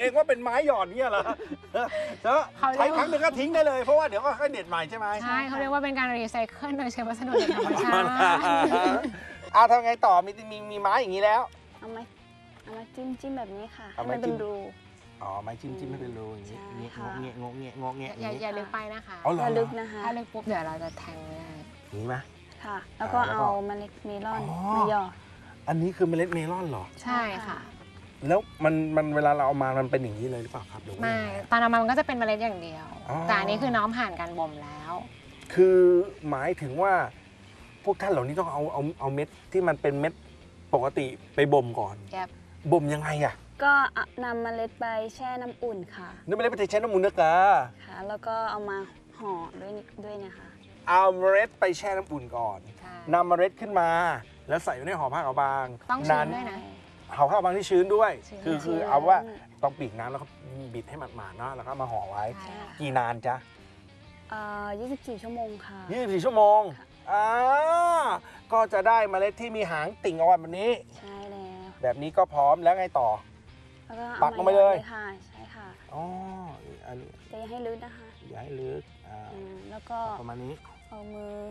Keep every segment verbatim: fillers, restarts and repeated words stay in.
องว่าเป็นไม้หยอดเนี่ยเหรอแล้วใช้ครั้งหนึ่งก็ทิ้งได้เลยเพราะว่าเดี๋ยวก็ค่อยเด็ดใหม่ใช่ไหมใช่เขาเรียกว่าเป็นการรีไซเคิลโดยใช้วัสดุจากธรรมชาติอ่ะทำไงต่อมีมีมีไม้อย่างนี้แล้วเอาไม้เอามาจิ้มจิ้มแบบนี้ค่ะให้มันเป็นรูอ๋อไม้จิ้มจิ้มให้เป็นรูอย่างนี้งกเงี้ยงกเงี้ยงกเงี้ยอย่าอย่าลึกไปนะคะอย่าลึกนะคะถ้าลึกปุ๊บเดี๋ยวเราจะแทงไม่ได้นี่ไหมค่ะแล้วก็เอาเมล็ดเมลอนมาหยอดอันนี้คือเมล็ดเมลอนเหรอใช่ค่ะแล้วมันมันเวลาเราเอามามันเป็นอย่างนี้เลยหรือเปล่าครับไม่ตอนเอามามันก็จะเป็นเมล็ดอย่างเดียวแต่อันนี้คือน้องผ่านการบ่มแล้วคือหมายถึงว่าพวกท่านเหล่านี้ต้องเอาเอาเอาเม็ดที่มันเป็นเม็ดปกติไปบ่มก่อนบ่มยังไงอ่ะก็นำเมล็ดไปแช่น้ำอุ่นค่ะนำเมล็ดไปแช่น้ำอุ่นนะกะค่ะแล้วก็เอามาห่อด้วยด้วยนะคะเอาเมล็ดไปแช่น้ำอุ่นก่อนนำเมล็ดขึ้นมาแล้วใส่ไว้ในห่อผ้าขาวบางต้องชื้นด้วยนะห่อผ้าขาวบางที่ชื้นด้วยคือคือเอาว่าต้องปีกน้ำแล้วก็บิดให้หมาดๆเนาะแล้วก็มาห่อไว้กี่นานจ๊ะอ่ายี่สิบสี่ชั่วโมงค่ะยี่สิบสี่ชั่วโมงอ่าก็จะได้เมล็ดที่มีหางติ่งเอาไว้แบบนี้ใช่แล้วแบบนี้ก็พร้อมแล้วไงต่อปักลงไปเลยค่ะใช่ค่ะอ๋อจะอย่าให้ลึกนะคะอย่าให้ลึกอ่าแล้วก็ประมาณนี้เอามือ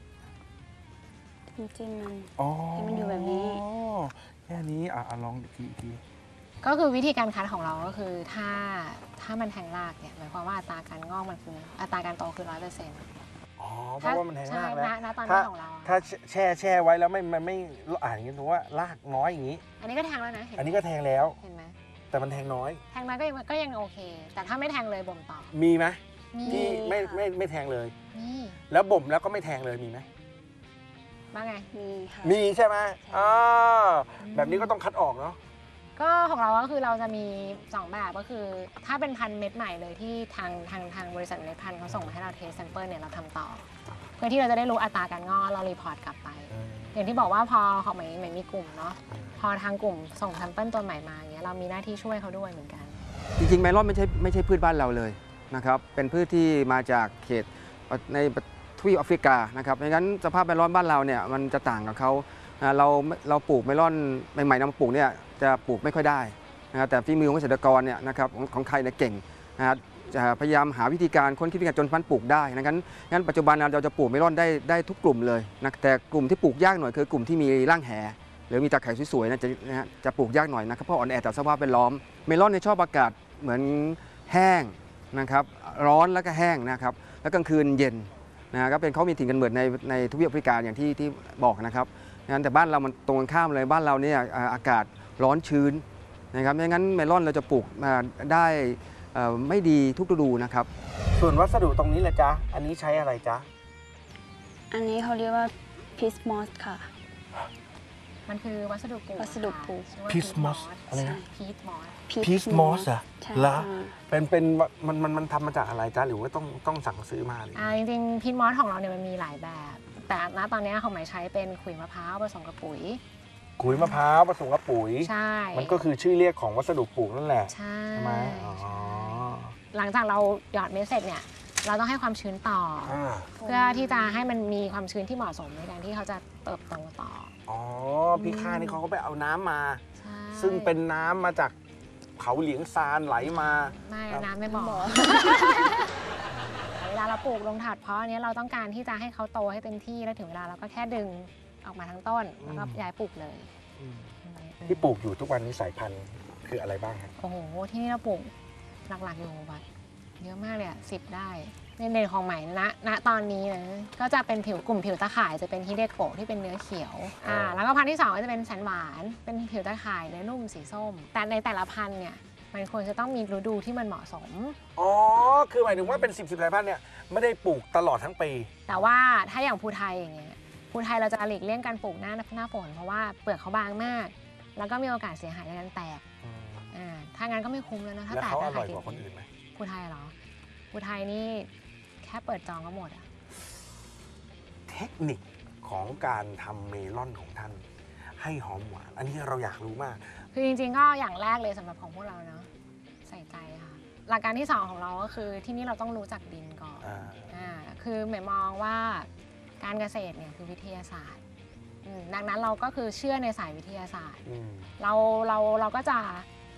จิ้มมันให้มันอยู่แบบนี้แค่นี้อ่ะลองอีกทีอีกทีก็คือวิธีการคัดของเราก็คือถ้าถ้ามันแทงรากเนี่ยหมายความว่าอัตราการงอกมันคืออัตราการโตคือร้อยเปอร์เซ็นต์อ๋อเพราะว่ามันแทงรากแล้วนะตอนนี้ของเราถ้าแช่แช่ไว้แล้วไม่มันไม่อ่านอย่างนี้ถือว่ารากน้อยอย่างนี้อันนี้ก็แทงแล้วนะอันนี้ก็แทงแล้วเห็นไหมแต่มันแทงน้อยแทงน้อยก็ยังก็ยังโอเคแต่ถ้าไม่แทงเลยบ่มต่อมีไหมที่ไม่ไม่ไม่แทงเลยมีแล้วบ่มแล้วก็ไม่แทงเลยมีไหมว่าไงมีค่ะมีใช่ไหมอ่าแบบนี้ก็ต้องคัดออกเนาะก็ของเราก็คือเราจะมีสองแบบก็คือถ้าเป็นพันธุ์เม็ดใหม่เลยที่ทางทางทางบริษัทเมล็ดพันธุ์เขาส่งมาให้เราเทสแซมเปิลเนี่ยเราทำต่อเพื่อที่เราจะได้รู้อัตราการงอกเรารีพอร์ตกลับไปอย่างที่บอกว่าพอเขาไม่ไม่มีกลุ่มเนาะพอทางกลุ่มส่งแซมเปิลตัวใหม่มาอย่างเงี้ยเรามีหน้าที่ช่วยเขาด้วยเหมือนกันจริงๆเมลอนไม่ใช่ไม่ใช่พืชบ้านเราเลยนะครับเป็นพืชที่มาจากเขตในทวีปแอฟริกานะครับดังนั้นสภาพเมลอนบ้านเราเนี่ยมันจะต่างกับเขาเราเราปลูกเมลอนใหม่ๆนำมาปลูกเนี่ยจะปลูกไม่ค่อยได้นะแต่ฝีมือของเกษตรกรเนี่ยนะครับของของไทยเนี่ยเก่งนะครับจะพยายามหาวิธีการค้นคิดวิธีการจนพันธุ์ปลูกได้นะงั้นงั้นปัจจุบันเราจะปลูกเมลอนได้ได้ทุกกลุ่มเลยนะแต่กลุ่มที่ปลูกยากหน่อยคือกลุ่มที่มีร่างแหหรือมีตาข่ายสวยๆนะจะนะจะปลูกยากหน่อยนะครับเพราะอ่อนแอต่อสภาพแวดล้อมเมลอนเนี่ยชอบอากาศเหมือนแห้งนะครับร้อนแล้วก็แห้งนะครับแล้วกลางคืนเย็นนะก็เป็นเขามีถิ่นกำเนิดในในทวีปแอฟริกาอย่างที่ที่บอกนะครับงั้นแต่บ้านเรามันตรงกันข้ามเลยบ้านเราเนี่ยอากาศร้อนชื้นนะครับไม่งั้นเมลอนเราจะปลูกได้ไม่ดีทุกฤดูนะครับส่วนวัสดุตรงนี้แหละจ๊ะอันนี้ใช้อะไรจ๊ะอันนี้เขาเรียกว่าพีชมอสค่ะมันคือวัสดุปลูกวัสดุปลูกพีชมอสอะไรนะพีชมอสพีชมอสอะละเป็นเป็นมันมันมันทำมาจากอะไรจ๊ะหรือว่าต้องต้องสั่งซื้อมาเลยอ่าจริงๆพีชมอสของเราเนี่ยมันมีหลายแบบแต่ณตอนนี้ของหมายใช้เป็นขุยมะพร้าวผสมกับปุ๋ยขุยมะพร้าวผสมกับปุ๋ยใช่มันก็คือชื่อเรียกของวัสดุปลูกนั่นแหละใช่ไหมอ๋อหลังจากเราหยอดเม็ดเสร็จเนี่ยเราต้องให้ความชื้นต่อเพื่อที่จะให้มันมีความชื้นที่เหมาะสมในการที่เขาจะเติบโตต่ออ๋อพี่ข้านี่เขาก็ไปเอาน้ำมาซึ่งเป็นน้ำมาจากเขาเหลียงซานไหลมาไม่น้ำไม่บอกเวลาเราปลูกลงถาดเพาะอันนี้เราต้องการที่จะให้เขาโตให้เต็มที่แล้วถึงเวลาเราก็แค่ดึงออกมาทั้งต้นแล้วก็ย้ายปลูกเลยที่ปลูกอยู่ทุกวันนี้สายพันธุ์คืออะไรบ้างครับโอ้โหที่นี่เราปลูกหลักๆอยู่แบบเยอะมากเลยอ่ะสิบได้ในเด่นของใหม่ณณตอนนี้นะก็จะเป็นผิวกลุ่มผิวตะข่ายจะเป็นฮิเดโกะที่เป็นเนื้อเขียวอ่าแล้วก็พันธุ์ที่สองก็จะเป็นแสนหวานเป็นผิวตะข่ายเนื้อนุ่มสีส้มแต่ในแต่ละพันธุ์เนี่ยมันควรจะต้องมีฤดูที่มันเหมาะสมอ๋อคือหมายถึงว่าเป็นสิบสิบสายพันธุ์เนี่ยไม่ได้ปลูกตลอดทั้งปีแต่ว่าถ้าอย่างภูไทยอย่างเงี้ยภูไทยเราจะหลีกเลี่ยงการปลูกหน้าหน้าฝนเพราะว่าเปลือกเขาบางมากแล้วก็มีโอกาสเสียหายในการแตกอ่าถ้างั้นก็ไม่คุ้มแล้วนะถ้าแตกแล้วเขาอร่อยกว่าคนอื่นไหมภูไทยเหรอภูไทยนี่แค่เปิดจองก็หมดอะเทคนิคของการทำเมลอนของท่านให้หอมหวานอันนี้เราอยากรู้มากคือจริงๆก็อย่างแรกเลยสำหรับของพวกเราเนาะใส่ใจค่ะหลักการที่สองของเราก็คือที่นี่เราต้องรู้จักดินก่อนอ่าคือหมายมองว่าการเกษตรเนี่ยคือวิทยาศาสตร์ดังนั้นเราก็คือเชื่อในสายวิทยาศาสตร์เราเราเราก็จะ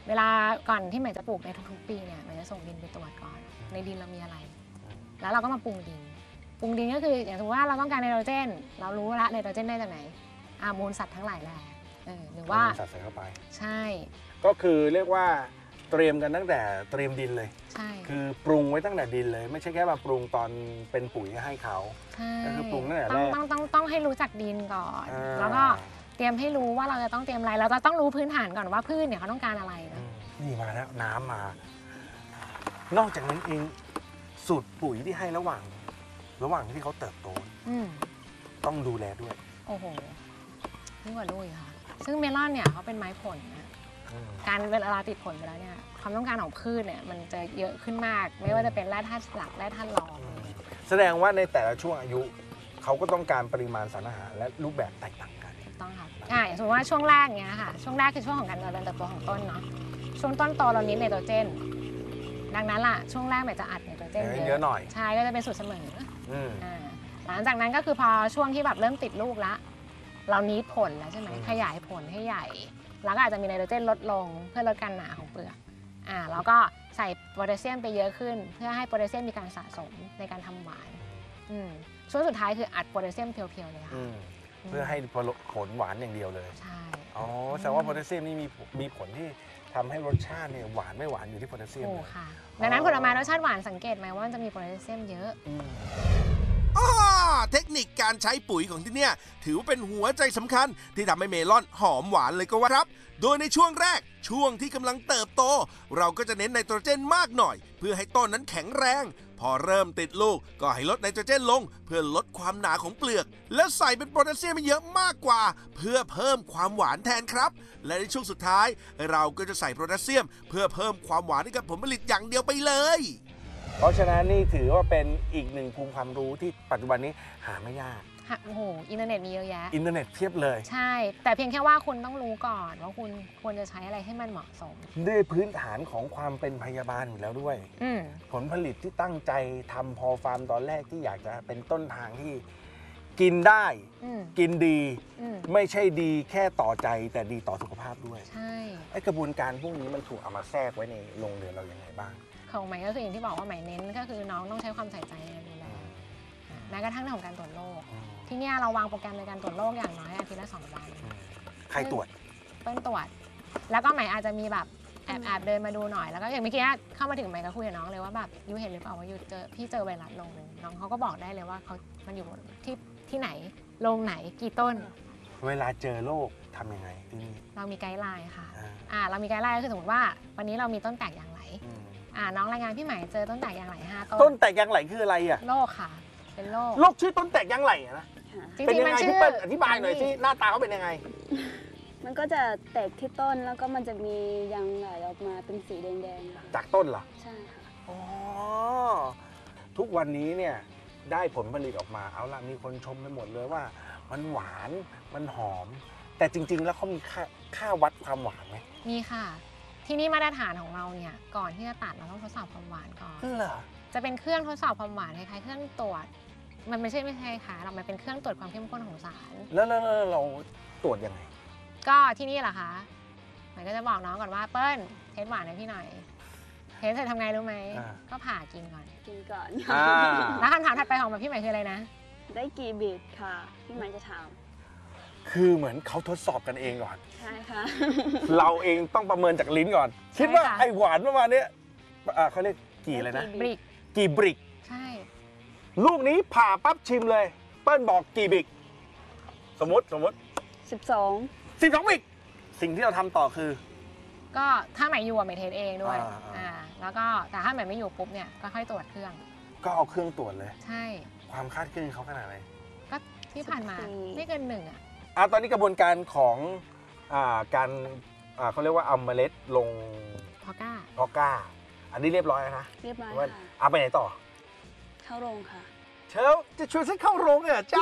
เวลาก่อนที่ใหม่จะปลูกในทุกๆปีเนี่ยใหม่จะส่งดินไปตรวจก่อนในดินเรามีอะไร แล้วเราก็มาปรุงดินปรุงดินก็คืออย่างสมมติว่าเราต้องการไนโตรเจนเรารู้ละไนโตรเจนได้จากไหนอ่ามูลสัตว์ทั้งหลายแหละเออหรือว่าสัตว์ใส่เข้าไปใช่ก็คือเรียกว่าเตรียมกันตั้งแต่เตรียมดินเลยใช่คือปรุงไว้ตั้งแต่ดินเลย ไม่ใช่แค่มาปรุงตอนเป็นปุ๋ยให้เขาใช่ก็คือปรุงตั้งแต่ต้องแรกต้องต้องต้องให้รู้จักดินก่อนอ่าแล้วก็เตรียมให้รู้ว่าเราจะต้องเตรียมอะไรเราจะต้องรู้พื้นฐานก่อนว่าพืชเนี่ยเขาต้องการอะไรอืนะมนี่มาแล้วน้ำมา นอกจากนั้นเองสูตรปุ๋ยที่ให้ระหว่าง ระหว่างที่เขาเติบโตอืมต้องดูแลด้วยโอ้โหยิ่งกว่าลูกอีกค่ะซึ่งเมลอนเนี่ยเขาเป็นไม้ผลนะการเวลาติดผลไปแล้วเนี่ยความต้องการของพืชเนี่ยมันจะเยอะขึ้นมาก ไม่ว่าจะเป็นแร่ธาตุหลักแร่ธาตุรองแสดงว่าในแต่ละช่วงอายุเขาก็ต้องการปริมาณสารอาหารและรูปแบบแตกต่างกันถูกต้องค่ะอ่าอย่างสมมติว่าช่วงแรกเนี้ยค่ะช่วงแรกคือช่วงของการเจริญเติบโตของต้นเนาะช่วงต้นโตเราเน้นไนโตรเจนดังนั้นล่ะช่วงแรกมันจะอัดไนโตรเจนเยอะหน่อยใช่ก็จะเป็นสูตรเสมออืมอ่าหลังจากนั้นก็คือพอช่วงที่แบบเริ่มติดลูกละเรานิดผลแล้วใช่ไหมอืมขยายผลให้ใหญ่ แล้วก็อาจจะมีไนโตรเจนลดลงเพื่อลดการหนาของเปลือกอ่าแล้วก็ใส่โพแทสเซียมไปเยอะขึ้น เพื่อให้โพแทสเซียมมีการสะสมในการทำหวานอืมช่วงสุดท้ายคืออัดโพแทสเซียมเพียวๆเลยค่ะอืมเพื่อให้ผลหวานอย่างเดียวเลยใช่อ๋อแสดงว่าโพแทสเซียมนี่มีมีผลที่ทำให้รสชาติเนี่ยหวานไม่หวานอยู่ที่โพแทสเซียมโอ้เลยค่ะดังนั้นผลไม้รสชาติหวานสังเกตไหมว่ามันจะมีโพแทสเซียมเยอะอืมอ้อเทคนิคการใช้ปุ๋ยของที่เนี่ยถือว่าเป็นหัวใจสำคัญที่ทำให้เมลอนหอมหวานเลยก็ว่าครับ โดยในช่วงแรกช่วงที่กำลังเติบโต เราก็จะเน้นไนโตรเจนมากหน่อย เพื่อให้ต้นนั้นแข็งแรง พอเริ่มติดลูกก็ให้ลดไนโตรเจนลง เพื่อลดความหนาของเปลือก แล้วใส่เป็นโพแทสเซียมเยอะมากกว่า เพื่อเพิ่มความหวานแทนครับ และในช่วงสุดท้าย เราก็จะใส่โพแทสเซียม เพื่อเพิ่มความหวานให้กับผลผลิตอย่างเดียวไปเลยเพราะฉะนั้นนี่ถือว่าเป็นอีกหนึ่งภูมิความรู้ที่ปัจจุบันนี้หาไม่ยากค่ะโอ้โหอินเทอร์เน็ตมีเยอะแยะอินเทอร์เน็ตเพียบเลยใช่ แต่เพียงแค่ว่าคุณต้องรู้ก่อนว่าคุณควรจะใช้อะไรให้มันเหมาะสมด้วยพื้นฐานของความเป็นพยาบาลอยู่แล้วด้วยอืมผลผลิตที่ตั้งใจทำพอฟาร์มตอนแรกที่อยากจะเป็นต้นทางที่กินได้อืมกินดีอืมไม่ใช่ดีแค่ต่อใจแต่ดีต่อสุขภาพด้วยใช่ไอ้กระบวนการพวกนี้มันถูกเอามาแทรกไว้ในโรงเรือนเราอย่างไรบ้างของใหม่ก็คืออย่างที่บอกว่าใหม่เน้นก็คือน้องต้องใช้ความใส่ใจในการดูแลแม้กระทั่งเรื่องของการตรวจโรคที่เนี่ยเราวางโปรแกรมในการตรวจโรคอย่างน้อยอาทิตย์ละสองวันใครตรวจเปิ้ลตรวจ แล้วก็ใหม่อาจจะมีแบบแอบแอบเดินมาดูหน่อยแล้วก็อย่างเมื่อกี้เข้ามาถึงใหม่ก็คุยกับน้องเลยว่าแบบยูเห็นหรือเปล่าว่ายูเจอพี่เจอไวรัสลงน้องเขาก็บอกได้เลยว่าเขามันอยู่ที่ที่ไหนโรงไหนกี่ต้นเวลาเจอโรคทำยังไงที่นี่เรามีไกด์ไลน์ค่ะอ่าอ่าเรามีไกด์ไลน์ก็คือสมมติว่าวันนี้เรามีต้นแตกอย่างไรอืมอ่าน้องรายงานพี่ใหม่เจอต้นแตกอย่างไรห้าต้ต้นนแตกยางไหลคืออะไรอ่ะโรคค่ะ เป็นโรคโรคชื่อต้นแตกยางไหลอะนะค่ะจริเป็นงยัๆมันไงชื่พี่อเปิ้ลอธิบายหน่อยสิหน้าตาเขาเป็นยังไงมันก็จะแตกที่ต้นแล้วก็มันจะมียางไหลออกมาเป็นสีแดงๆค่ะจากต้นเหรอใช่ค่ะอ๋อทุกวันนี้เนี่ยได้ผลผลิตออกมาเอาละมีคนชมไปหมดเลยว่า มันหวานมันหอม แต่จริง ๆ แล้วเขามีค่าค่าวัดความหวานไหมมีค่ะ ที่นี่มาตรฐานของเราเนี่ยก่อนที่จะตัดเราต้องทดสอบความหวานก่อนเหรอจะเป็นเครื่องทดสอบความหวานคล้ายๆเครื่องตรวจ มันไม่ใช่ไม่ใช่ค่ะเรามันเป็นเครื่องตรวจความเข้มข้นของสารแล้วแล้วแล้วเราตรวจยังไงก็ที่นี่เหรอคะหมายก็จะบอกน้องก่อนว่าเปิ้ลเทสหวานให้พี่หน่อย เทสเสร็จทำไงรู้ไหมอ่าก็ผ่ากินก่อนกินก่อนอ่าแล้วคำถามถัดไปของแบบพี่ใหม่คืออะไรนะได้กี่บิตค่ะ พี่ใหม่จะถามคือเหมือนเขาทดสอบกันเองก่อนใช่ค่ะเราเองต้องประเมินจากลิ้นก่อน คิดว่าไอหวานประมาณเนี้ยอ่าเขาเรียกกี่อะไรนะบริกกี่บริกใช่ลูกนี้ผ่าปั๊บชิมเลย เปิ้ลบอกกี่บริก สมมติสมมติสิบสองสิบสองบริก สิ่งที่เราทำต่อคือก็ถ้าใหม่อยู่อะใหม่เทสเองด้วยอ่าอ่าอ่าแล้วก็แต่ถ้าใหม่ไม่อยู่ปุ๊บเนี่ยก็ค่อยตรวจเครื่องก็เอาเครื่องตรวจเลยใช่ความคาดเคลื่อนเขาขนาดไหนก็ที่ผ่านมาไม่เกินหนึ่งอ่ะอ่ะตอนนี้กระบวนการของอ่าการอ่าเขาเรียกว่าเอาเมล็ดลงพอก้าเพาะกล้า อันนี้เรียบร้อยแล้วนะเรียบร้อยว่าค่ะเอาไปไหนต่อเข้าโรงค่ะเชลจะชวนฉันเข้าโรงเนี่ยเหรอจ๊ะ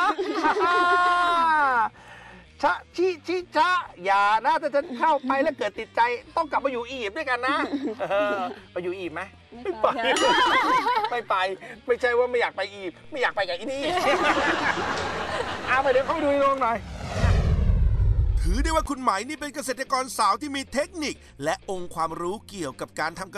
ชะชิชิชะอย่านะถ้าฉันเข้าไปแล้วเกิดติดใจ ต้องกลับมาอยู่อียิปต์ด้วยกันนะเออไปอยู่อียิปต์ไหมไม่ไปค่ะไม่ไป ไม่ใช่ว่าไม่อยากไปอียิปต์ไม่อยากไปกับอีนี่ เอาไปเดี๋ยวเข้าไปดูในโรงหน่อยถถือได้ว่าคุณไหมนี่เป็นเกษตรกรสาวที่มีเทคนิค และองค์ความรู้เกี่ยวกับการทำเก